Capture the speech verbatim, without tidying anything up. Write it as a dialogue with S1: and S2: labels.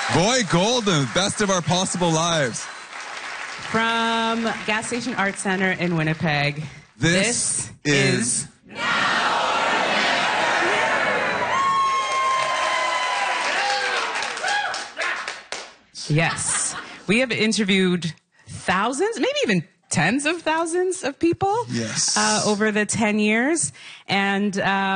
S1: Boy Golden, best of our possible lives.
S2: From Gas Station Arts Center in Winnipeg.
S1: This,
S2: this
S1: is...
S2: is Yes. We have interviewed thousands, maybe even tens of thousands of people
S1: yes.
S2: uh, over the ten years. And... Uh,